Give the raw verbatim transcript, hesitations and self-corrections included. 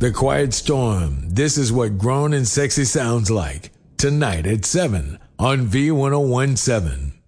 The Quiet Storm. This is what grown and sexy sounds like. Tonight at seven on V ten seventeen.